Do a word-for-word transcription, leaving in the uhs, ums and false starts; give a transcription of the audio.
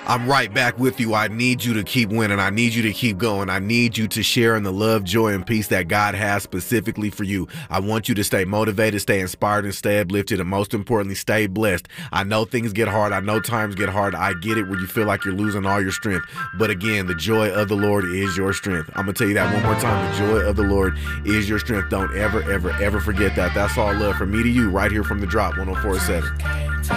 I'm right back with you. I need you to keep winning. I need you to keep going. I need you to share in the love, joy, and peace that God has specifically for you. I want you to stay motivated, stay inspired, and stay uplifted, and most importantly, stay blessed. I know things get hard. I know times get hard. I get it where you feel like you're losing all your strength. But again, the joy of the Lord is your strength. I'm going to tell you that one more time. The joy of the Lord is your strength. Don't ever, ever, ever forget that. That's all love from me to you right here from The Drop one oh four point seven.